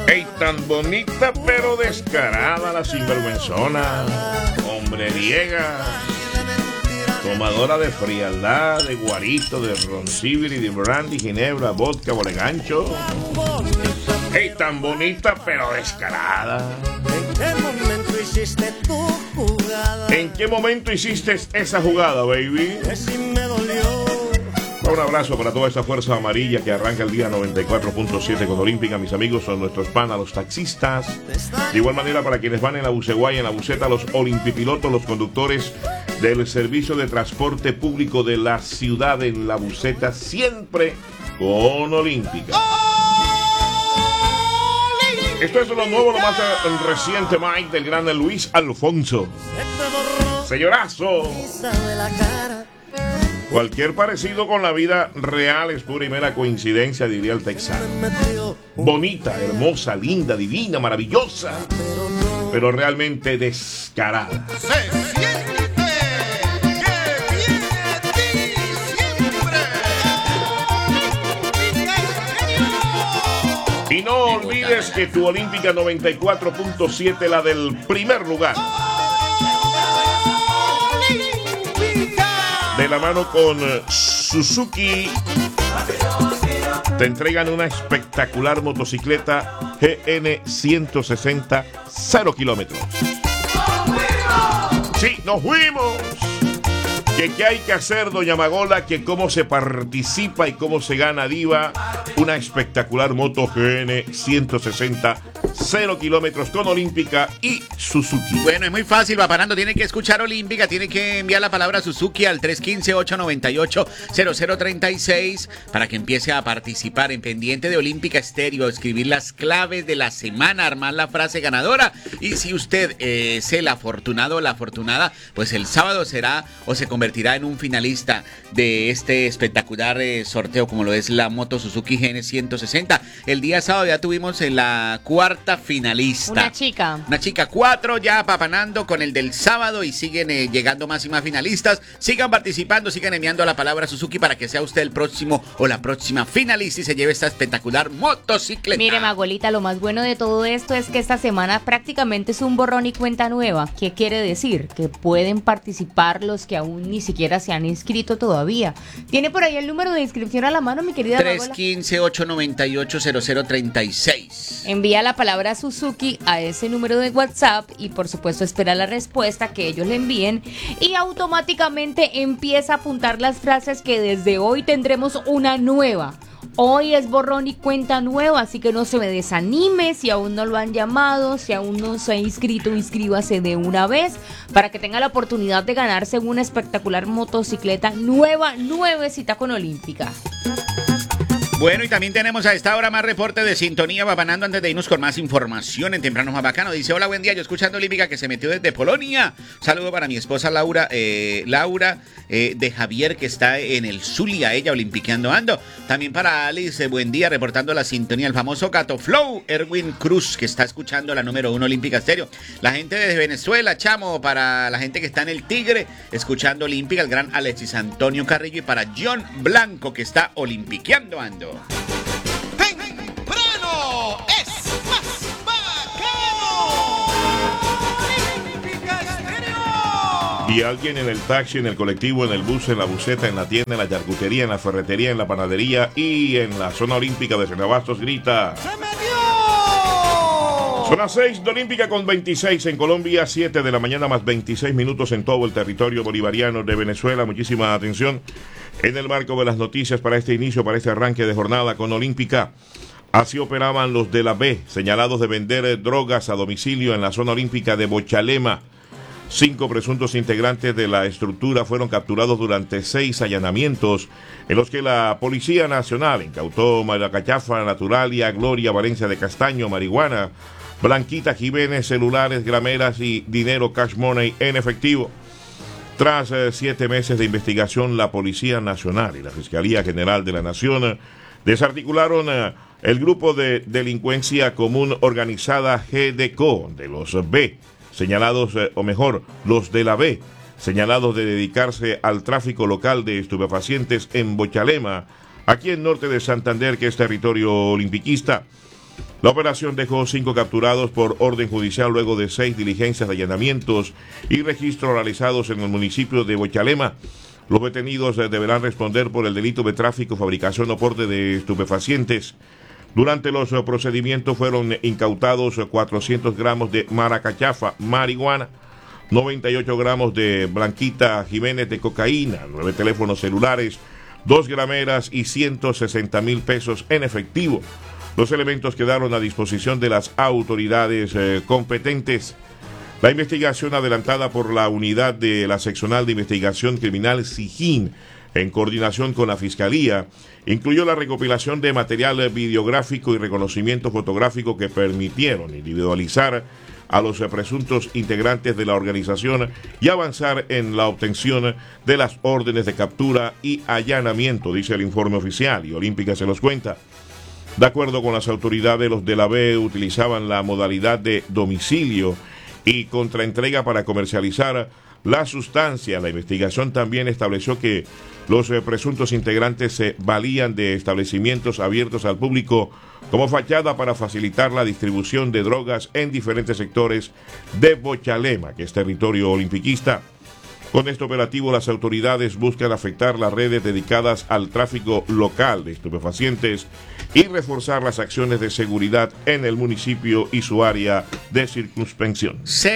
Ey, tan bonita pero descarada la sinvergüenzona, hombreriega, tomadora de frialdad, de guarito, de roncibiri, de brandy, ginebra, vodka, bolegancho. Ey, tan bonita pero descarada. ¿En qué momento hiciste tu jugada? ¿En qué momento hiciste esa jugada, baby? Que si me dolió. Un abrazo para toda esa fuerza amarilla que arranca el día 94.7 con Olímpica. Mis amigos son nuestros panas, los taxistas. De igual manera para quienes van en la buceguaya, en la buceta, los olimpipilotos, los conductores del servicio de transporte público de la ciudad en la buceta, siempre con Olímpica. Esto es lo nuevo, lo más reciente, Mike, del gran Luis Alfonso. Señorazo. Cualquier parecido con la vida real es pura y mera coincidencia, diría el texano. Bonita, hermosa, linda, divina, maravillosa, pero realmente descarada. Y no olvides que tu Olímpica 94.7, la del primer lugar, de la mano con Suzuki, te entregan una espectacular motocicleta GN 160, 0 kilómetros. Sí, nos fuimos. ¿Qué hay que hacer, doña Magola? Que cómo se participa y cómo se gana, diva, una espectacular moto GN 160, 0 kilómetros con Olímpica y Suzuki. Bueno, es muy fácil, va parando, tiene que escuchar Olímpica, tiene que enviar la palabra Suzuki al 315-898-0036 para que empiece a participar en Pendiente de Olímpica Estéreo, escribir las claves de la semana, armar la frase ganadora. Y si usted es el afortunado o la afortunada, pues el sábado será o se convertirá en un finalista de este espectacular sorteo como lo es la moto Suzuki GN 160. El día sábado ya tuvimos en la cuarta finalista. Una chica, 4 ya papanando con el del sábado y siguen llegando más y más finalistas. Sigan participando, sigan enviando la palabra Suzuki para que sea usted el próximo o la próxima finalista y se lleve esta espectacular motocicleta. mire, Magolita, lo más bueno de todo esto es que esta semana prácticamente es un borrón y cuenta nueva. ¿Qué quiere decir? Que pueden participar los que aún ni siquiera se han inscrito todavía. ¿Tiene por ahí el número de inscripción a la mano, mi querida Magola? 315-898-0036. Envía la palabra Suzuki a ese número de WhatsApp y por supuesto espera la respuesta que ellos le envíen y automáticamente empieza a apuntar las frases que desde hoy tendremos una nueva. Hoy es borrón y cuenta nueva, así que no se me desanime si aún no lo han llamado, si aún no se ha inscrito, inscríbase de una vez para que tenga la oportunidad de ganarse una espectacular motocicleta nueva, nuevecita con Olímpica. Bueno, y también tenemos a esta hora más reporte de sintonía vapanando antes de irnos con más información en Temprano Más Bacano. Dice, hola, buen día, yo escuchando Olímpica que se metió desde Polonia. Un saludo para mi esposa Laura, de Javier que está en el Zulia, ella olimpiqueando ando. También para Alice, buen día, reportando la sintonía, el famoso Gato Flow, Erwin Cruz, que está escuchando la número 1 Olímpica Estéreo. La gente de Venezuela, chamo, para la gente que está en el Tigre, escuchando Olímpica, el gran Alexis Antonio Carrillo y para John Blanco que está olimpiqueando ando. Temprano es más bacano. Olímpica Estéreo. Y alguien en el taxi, en el colectivo, en el bus, en la buseta, en la tienda, en la charcutería, en la ferretería, en la panadería y en la zona olímpica de Cenabastos grita: ¡Se metió! Son las 6 de Olímpica con 26 en Colombia, 7 de la mañana más 26 minutos en todo el territorio bolivariano de Venezuela. Muchísima atención en el marco de las noticias para este inicio, para este arranque de jornada con Olímpica. Así operaban los de la B, señalados de vender drogas a domicilio en la zona olímpica de Bochalema. 5 presuntos integrantes de la estructura fueron capturados durante 6 allanamientos en los que la Policía Nacional incautó maracachafa, naturalia, Gloria Valencia de Castaño, marihuana, Blanquita Jiménez, celulares, grameras y dinero cash money en efectivo. Tras 7 meses de investigación, la Policía Nacional y la Fiscalía General de la Nación desarticularon el grupo de delincuencia común organizada GDCO de los B, señalados, o mejor, los de la B, señalados de dedicarse al tráfico local de estupefacientes en Bochalema, aquí en norte de Santander, que es territorio olimpiquista. La operación dejó 5 capturados por orden judicial luego de 6 diligencias de allanamientos y registros realizados en el municipio de Bochalema. Los detenidos deberán responder por el delito de tráfico, fabricación o porte de estupefacientes. Durante los procedimientos fueron incautados 400 gramos de maracachafa, marihuana, 98 gramos de Blanquita Jiménez de cocaína, 9 teléfonos celulares, 2 grameras y 160,000 pesos en efectivo. Los elementos quedaron a disposición de las autoridades competentes. La investigación adelantada por la unidad de la Seccional de Investigación Criminal SIJIN, en coordinación con la Fiscalía, incluyó la recopilación de material videográfico y reconocimiento fotográfico que permitieron individualizar a los presuntos integrantes de la organización y avanzar en la obtención de las órdenes de captura y allanamiento, dice el informe oficial, y Olímpica se los cuenta. De acuerdo con las autoridades, los de la B utilizaban la modalidad de domicilio y contraentrega para comercializar la sustancia. La investigación también estableció que los presuntos integrantes se valían de establecimientos abiertos al público como fachada para facilitar la distribución de drogas en diferentes sectores de Bochalema, que es territorio olimpiquista. Con este operativo, las autoridades buscan afectar las redes dedicadas al tráfico local de estupefacientes y reforzar las acciones de seguridad en el municipio y su área de circunspección.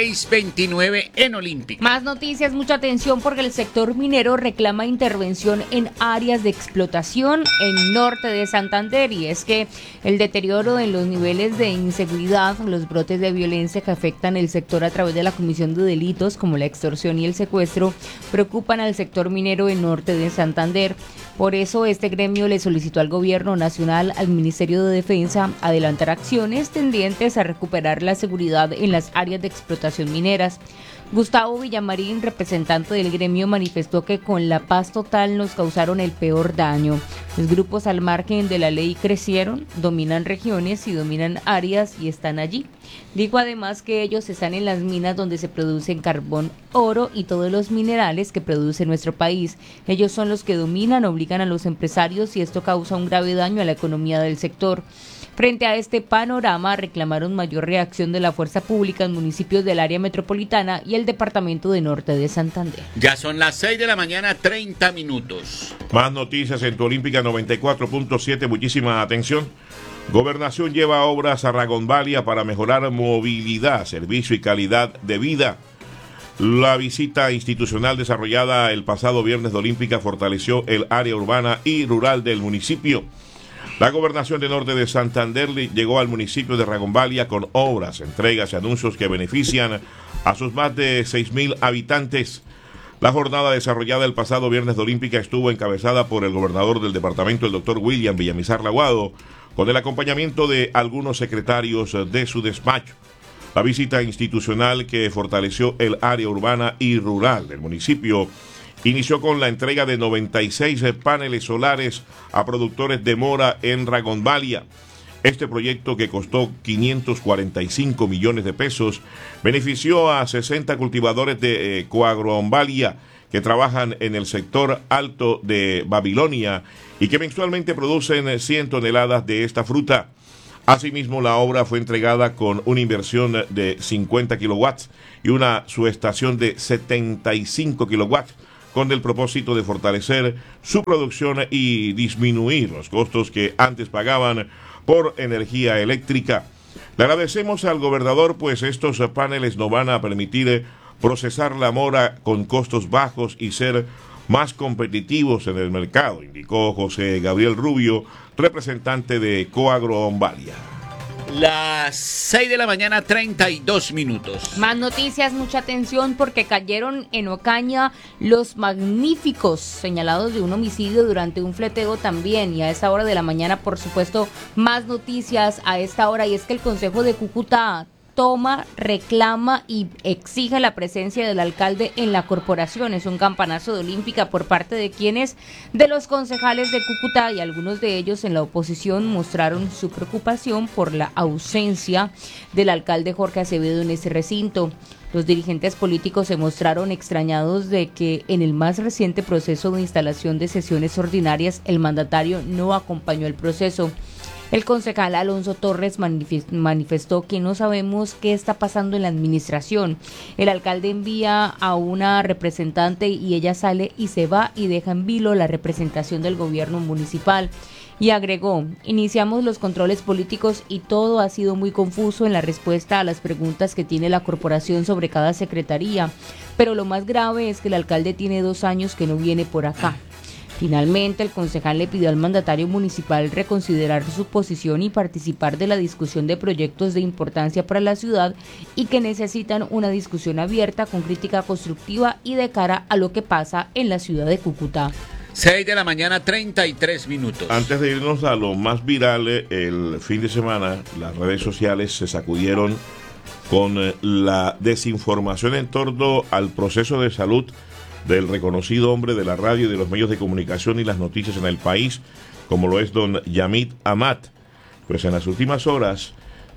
6:29 en Olímpica. Más noticias, mucha atención porque el sector minero reclama intervención en áreas de explotación en norte de Santander, y es que el deterioro en los niveles de inseguridad, los brotes de violencia que afectan el sector a través de la comisión de delitos como la extorsión y el secuestro preocupan al sector minero en norte de Santander. Por eso este gremio le solicitó al gobierno nacional, al Ministerio de Defensa, adelantar acciones tendientes a recuperar la seguridad en las áreas de explotación mineras. Gustavo Villamarín, representante del gremio, manifestó que con la paz total nos causaron el peor daño. Los grupos al margen de la ley crecieron, dominan regiones y dominan áreas y están allí. Dijo además que ellos están en las minas donde se producen carbón, oro y todos los minerales que produce nuestro país. Ellos son los que dominan, obligan a los empresarios y esto causa un grave daño a la economía del sector. Frente a este panorama, reclamaron mayor reacción de la fuerza pública en municipios del área metropolitana y el departamento de Norte de Santander. Ya son las 6 de la mañana, 30 minutos. Más noticias en tu Olímpica 94.7, muchísima atención. Gobernación lleva obras a Ragonvalia para mejorar movilidad, servicio y calidad de vida. La visita institucional desarrollada el pasado viernes de Olímpica fortaleció el área urbana y rural del municipio. La Gobernación de Norte de Santander llegó al municipio de Ragonvalia con obras, entregas y anuncios que benefician a sus más de 6,000 habitantes. La jornada desarrollada el pasado viernes de Olímpica estuvo encabezada por el gobernador del departamento, el doctor William Villamizar Laguado, con el acompañamiento de algunos secretarios de su despacho. La visita institucional, que fortaleció el área urbana y rural del municipio, inició con la entrega de 96 paneles solares a productores de mora en Ragonvalia. Este proyecto, que costó 545 millones de pesos, benefició a 60 cultivadores de Coagrovalia que trabajan en el sector alto de Babilonia y que mensualmente producen 100 toneladas de esta fruta. Asimismo, la obra fue entregada con una inversión de 50 kilowatts y una subestación de 75 kilowatts, con el propósito de fortalecer su producción y disminuir los costos que antes pagaban por energía eléctrica. Le agradecemos al gobernador, pues estos paneles nos van a permitir procesar la mora con costos bajos y ser más competitivos en el mercado, indicó José Gabriel Rubio, representante de Coagrovalia. Las 6 de la mañana, 32 minutos. Más noticias, mucha atención porque cayeron en Ocaña los magníficos señalados de un homicidio durante un fleteo también, y a esa hora de la mañana, por supuesto, más noticias a esta hora, y es que el Consejo de Cúcuta toma, reclama y exige la presencia del alcalde en la corporación. Es un campanazo de Olímpica por parte de quienes, de los concejales de Cúcuta, y algunos de ellos en la oposición mostraron su preocupación por la ausencia del alcalde Jorge Acevedo en ese recinto. Los dirigentes políticos se mostraron extrañados de que en el más reciente proceso de instalación de sesiones ordinarias el mandatario no acompañó el proceso. El concejal Alonso Torres manifestó que no sabemos qué está pasando en la administración. El alcalde envía a una representante y ella sale y se va y deja en vilo la representación del gobierno municipal. Y agregó, iniciamos los controles políticos y todo ha sido muy confuso en la respuesta a las preguntas que tiene la corporación sobre cada secretaría, pero lo más grave es que el alcalde tiene 2 años que no viene por acá. Finalmente, el concejal le pidió al mandatario municipal reconsiderar su posición y participar de la discusión de proyectos de importancia para la ciudad y que necesitan una discusión abierta con crítica constructiva y de cara a lo que pasa en la ciudad de Cúcuta. 6 de la mañana, 33 minutos. Antes de irnos a lo más viral, el fin de semana las redes sociales se sacudieron con la desinformación en torno al proceso de salud del reconocido hombre de la radio y de los medios de comunicación y las noticias en el país, como lo es don Yamid Amat. Pues en las últimas horas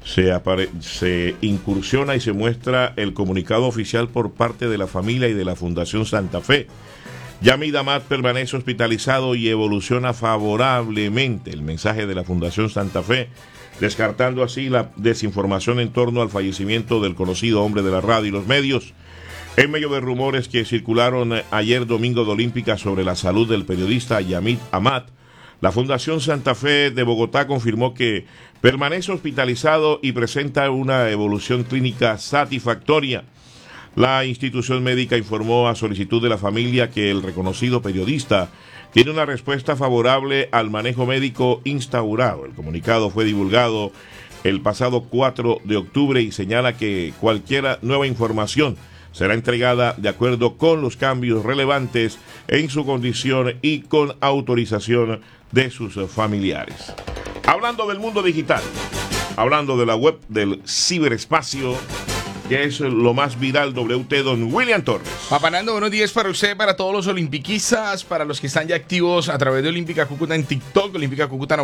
se incursiona y se muestra el comunicado oficial por parte de la familia y de la Fundación Santa Fe. Yamid Amat permanece hospitalizado y evoluciona favorablemente. El mensaje de la Fundación Santa Fe, descartando así la desinformación en torno al fallecimiento del conocido hombre de la radio y los medios. En medio de rumores que circularon ayer domingo de Olímpica sobre la salud del periodista Yamid Amat, la Fundación Santa Fe de Bogotá confirmó que permanece hospitalizado y presenta una evolución clínica satisfactoria. La institución médica informó a solicitud de la familia que el reconocido periodista tiene una respuesta favorable al manejo médico instaurado. El comunicado fue divulgado el pasado 4 de octubre y señala que cualquier nueva información será entregada de acuerdo con los cambios relevantes en su condición y con autorización de sus familiares. Hablando del mundo digital, hablando de la web, del ciberespacio, que es lo más viral, WT, don William Torres. Papanando, buenos días para usted, para todos los olimpiquistas, para los que están ya activos a través de Olímpica Cúcuta en TikTok, Olímpica Cúcuta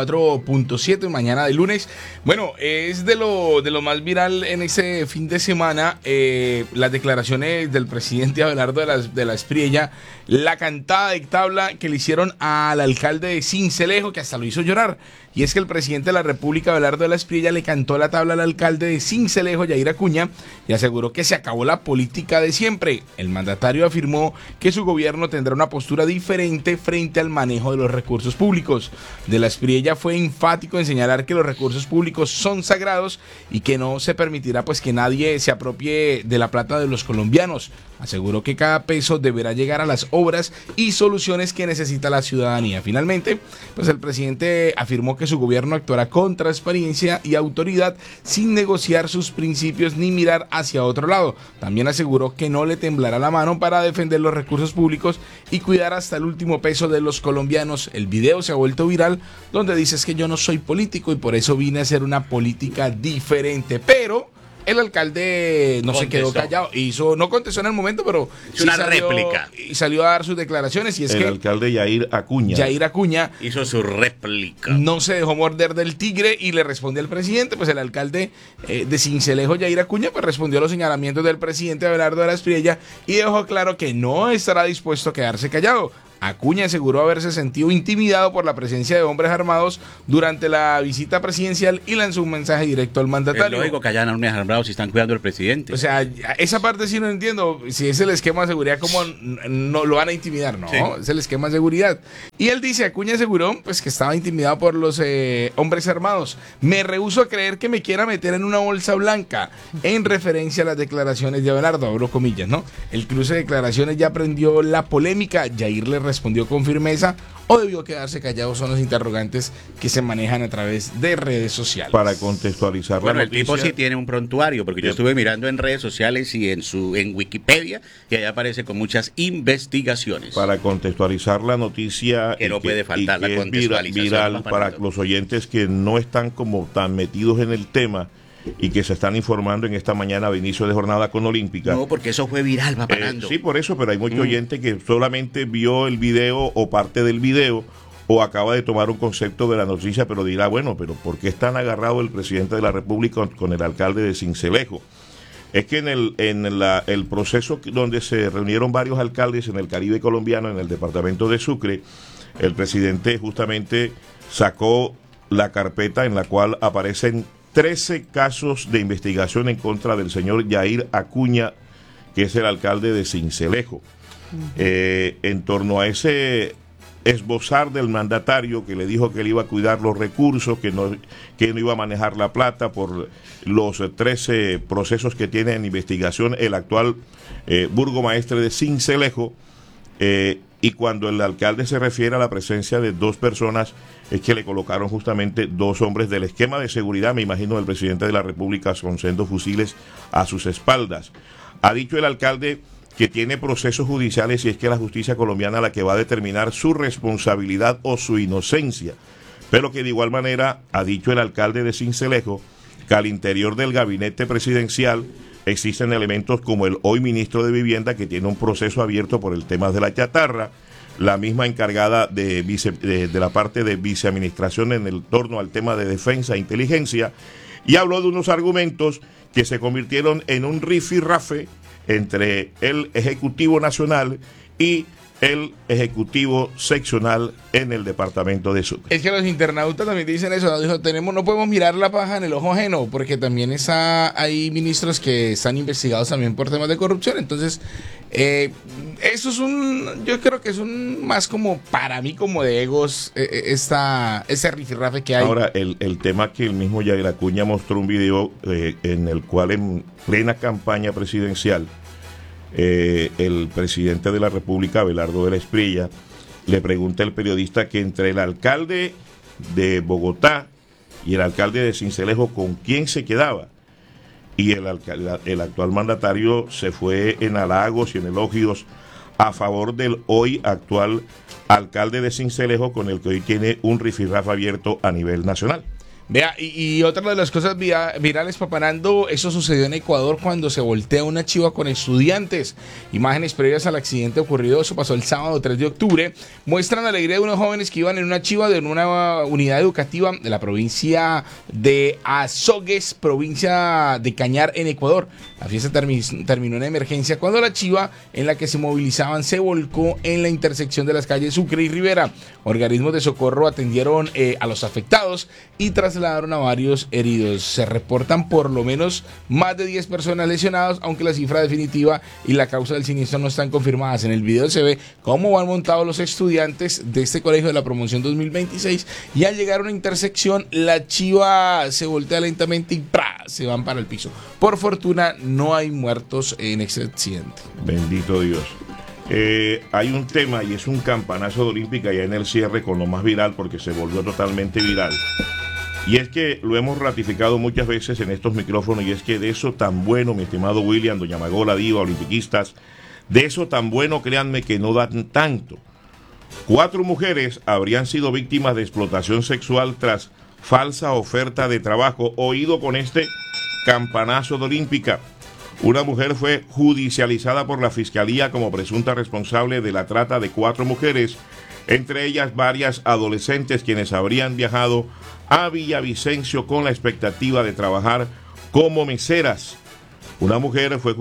94.7, mañana de lunes. Bueno, es de lo más viral en ese fin de semana, las declaraciones del presidente Abelardo de la Espriella, la cantada de tabla que le hicieron al alcalde de Sincelejo, que hasta lo hizo llorar. Y es que el presidente de la República, Abelardo de la Espriella, le cantó la tabla al alcalde de Sincelejo, Yair Acuña, y aseguró que se acabó la política de siempre. El mandatario afirmó que su gobierno tendrá una postura diferente frente al manejo de los recursos públicos. De la Espriella fue enfático en señalar que los recursos públicos son sagrados y que no se permitirá pues que nadie se apropie de la plata de los colombianos. Aseguró que cada peso deberá llegar a las obras y soluciones que necesita la ciudadanía. Finalmente, pues el presidente afirmó que su gobierno actuará con transparencia y autoridad sin negociar sus principios ni mirar hacia otro lado. También aseguró que no le temblará la mano para defender los recursos públicos y cuidar hasta el último peso de los colombianos. El video se ha vuelto viral donde dices que yo no soy político y por eso vine a hacer una política diferente, pero el alcalde no se quedó callado, no contestó en el momento, pero hizo una réplica y salió a dar sus declaraciones. Y es el alcalde Yair Acuña hizo su réplica. No se dejó morder del tigre y le respondió al presidente. Pues el alcalde de Sincelejo, Yair Acuña, pues respondió a los señalamientos del presidente Abelardo de la Espriella y dejó claro que no estará dispuesto a quedarse callado. Acuña aseguró haberse sentido intimidado por la presencia de hombres armados durante la visita presidencial y lanzó un mensaje directo al mandatario. Es lógico que hayan hombres armados si están cuidando al presidente. O sea, esa parte sí no entiendo. Si es el esquema de seguridad, ¿cómo no lo van a intimidar? No, sí. Es el esquema de seguridad. Y él dice, Acuña aseguró pues, que estaba intimidado por los hombres armados. Me rehúso a creer que me quiera meter en una bolsa blanca, en referencia a las declaraciones de Abelardo, abro comillas, ¿no? El cruce de declaraciones ya prendió la polémica. Yair le respondió con firmeza o debió quedarse callado, son los interrogantes que se manejan a través de redes sociales. Para contextualizar la noticia, el tipo sí tiene un prontuario, porque yo estuve mirando en redes sociales y en Wikipedia, y allá aparece con muchas investigaciones. Para contextualizar la noticia, que no puede faltar la contextualización viral para los oyentes que no están como tan metidos en el tema y que se están informando en esta mañana de inicio de jornada con Olímpica. No, porque eso fue viral, va parando. Sí, por eso, pero hay mucho oyente que solamente vio el video o parte del video o acaba de tomar un concepto de la noticia, pero dirá, bueno, pero ¿por qué están agarrado el presidente de la República con el alcalde de Sincelejo? Es que en el proceso donde se reunieron varios alcaldes en el Caribe colombiano, en el departamento de Sucre, el presidente justamente sacó la carpeta en la cual aparecen 13 casos de investigación en contra del señor Yair Acuña, que es el alcalde de Sincelejo. En torno a ese esbozar del mandatario que le dijo que él iba a cuidar los recursos, que no iba a manejar la plata por los 13 procesos que tiene en investigación el actual burgomaestre de Sincelejo, y cuando el alcalde se refiere a la presencia de 2 personas, es que le colocaron justamente 2 hombres del esquema de seguridad, me imagino, del presidente de la República, con sendos fusiles a sus espaldas. Ha dicho el alcalde que tiene procesos judiciales y es que la justicia colombiana la que va a determinar su responsabilidad o su inocencia, pero que de igual manera ha dicho el alcalde de Sincelejo que al interior del gabinete presidencial existen elementos como el hoy ministro de Vivienda, que tiene un proceso abierto por el tema de la chatarra, la misma encargada de la parte de viceadministración en el torno al tema de defensa e inteligencia, y habló de unos argumentos que se convirtieron en un rifirrafe entre el Ejecutivo Nacional y el Ejecutivo Seccional en el departamento de Sucre. Es que los internautas también dicen eso, ¿no? Dijo, no podemos mirar la paja en el ojo ajeno, porque también hay ministros que están investigados también por temas de corrupción. Entonces, eso es yo creo que es más como, para mí, como de egos, ese rifirrafe que hay. Ahora, el tema que el mismo Yair Acuña mostró un video en el cual en plena campaña presidencial, el presidente de la República, Abelardo de la Espriella, le pregunta al periodista que entre el alcalde de Bogotá y el alcalde de Sincelejo, ¿con quién se quedaba? Y el actual mandatario se fue en halagos y en elogios a favor del hoy actual alcalde de Sincelejo, con el que hoy tiene un rifirrafe abierto a nivel nacional. Vea, y otra de las cosas virales, Papanando, eso sucedió en Ecuador cuando se voltea una chiva con estudiantes. Imágenes previas al accidente ocurrido, eso pasó el sábado 3 de octubre, muestran la alegría de unos jóvenes que iban en una chiva de una unidad educativa de la provincia de Azogues, provincia de Cañar, en Ecuador. La fiesta terminó en emergencia cuando la chiva en la que se movilizaban se volcó en la intersección de las calles Sucre y Rivera. Organismos de socorro atendieron a los afectados y trasladaron a varios heridos. Se reportan por lo menos más de 10 personas lesionadas, aunque la cifra definitiva y la causa del siniestro no están confirmadas. En el video se ve cómo van montados los estudiantes de este colegio de la promoción 2026 y al llegar a una intersección la chiva se voltea lentamente y ¡pra!, se van para el piso. Por fortuna no hay muertos en este accidente. Bendito Dios. Hay un tema y es un campanazo de Olímpica ya en el cierre con lo más viral, porque se volvió totalmente viral. Y es que lo hemos ratificado muchas veces en estos micrófonos, y es que de eso tan bueno, mi estimado William, doña Magola, Diva, olimpiquistas, de eso tan bueno, créanme que no dan tanto. 4 mujeres habrían sido víctimas de explotación sexual tras falsa oferta de trabajo. Oído con este campanazo de Olímpica. Una mujer fue judicializada por la Fiscalía como presunta responsable de la trata de 4 mujeres, entre ellas varias adolescentes quienes habrían viajado a Villavicencio con la expectativa de trabajar como meseras. Una mujer fue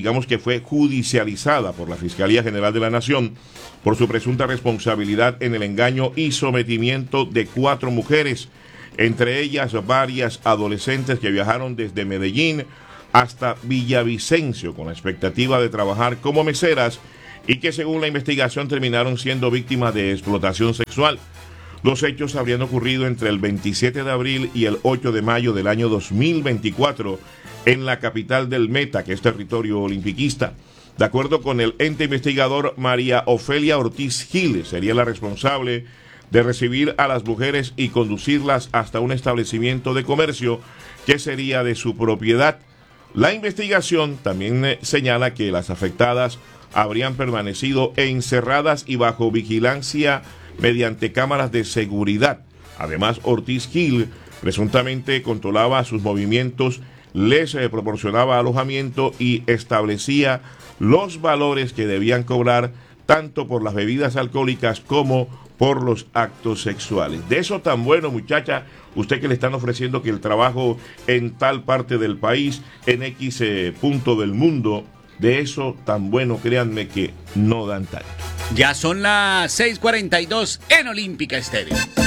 judicializada por la Fiscalía General de la Nación por su presunta responsabilidad en el engaño y sometimiento de 4 mujeres, entre ellas varias adolescentes que viajaron desde Medellín hasta Villavicencio con la expectativa de trabajar como meseras y que según la investigación terminaron siendo víctimas de explotación sexual. Los hechos habrían ocurrido entre el 27 de abril y el 8 de mayo del año 2024 en la capital del Meta, que es territorio olimpiquista. De acuerdo con el ente investigador, María Ofelia Ortiz Giles sería la responsable de recibir a las mujeres y conducirlas hasta un establecimiento de comercio que sería de su propiedad. La investigación también señala que las afectadas habrían permanecido encerradas y bajo vigilancia mediante cámaras de seguridad. Además, Ortiz Gil presuntamente controlaba sus movimientos, les proporcionaba alojamiento y establecía los valores que debían cobrar tanto por las bebidas alcohólicas como por los actos sexuales. De eso tan bueno, muchacha, usted que le están ofreciendo que el trabajo en tal parte del país, en X punto del mundo, de eso tan bueno, créanme que no dan tanto. Ya son las 6:42 en Olímpica Estéreo.